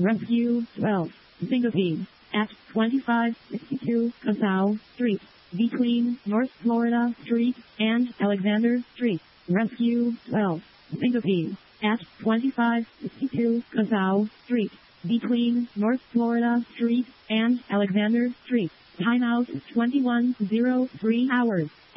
Rescue 12. Syncope. At 2562 Casal Street. Between North Florida Street and Alexander Street. Rescue 12. Syncope. At 2562 Casal Street. Between North Florida Street and Alexander Street. Timeout 21:03 hours.